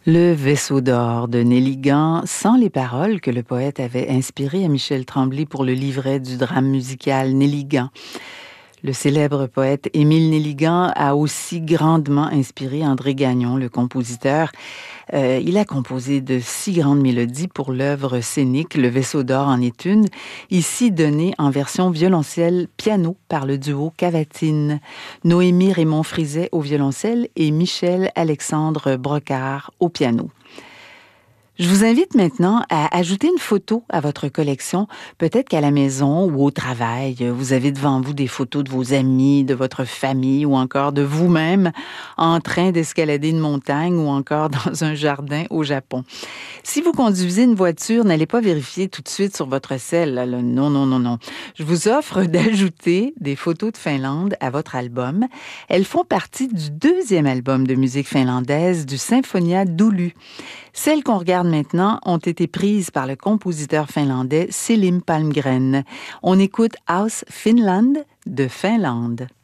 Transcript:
Le vaisseau d'or de Nelligan, sans les paroles que le poète avait inspirées à Michel Tremblay pour le livret du drame musical Nelligan. Le célèbre poète Émile Nelligan a aussi grandement inspiré André Gagnon, le compositeur. Il a composé de si grandes mélodies pour l'œuvre scénique Le vaisseau d'or en est une, ici donnée en version violoncelle-piano par le duo Cavatine. Noémie Raymond-Frizet au violoncelle et Michel-Alexandre Brocard au piano. Je vous invite maintenant à ajouter une photo à votre collection. Peut-être qu'à la maison ou au travail, vous avez devant vous des photos de vos amis, de votre famille ou encore de vous-même en train d'escalader une montagne ou encore dans un jardin au Japon. Si vous conduisez une voiture, n'allez pas vérifier tout de suite sur votre cell. Là. Non, non, non, non. Je vous offre d'ajouter des photos de Finlande à votre album. Elles font partie du deuxième album de musique finlandaise du Symphonia d'Oulu. Celles qu'on regarde maintenant ont été prises par le compositeur finlandais Selim Palmgren. On écoute House Finland de Finlande.